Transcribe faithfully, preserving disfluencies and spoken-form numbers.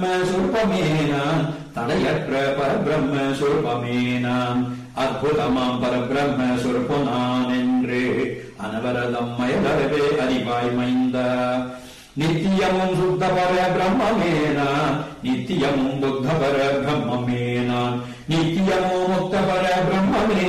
சொற்பமேனான் தடையற்ற பரபிரம்ம சொற்பமேனான் அற்புதமாம் பரபிரம்ம சொற்பனான் என்று அனவரதம் மயலரவே அறிவாய் மைந்த நித்தியமும் சுத்த பர பிரம்மமேனான் நித்தியமும் புத்த பர பிரம்மமேனான் நித்தியமும் முக்த பர பிரம்மமே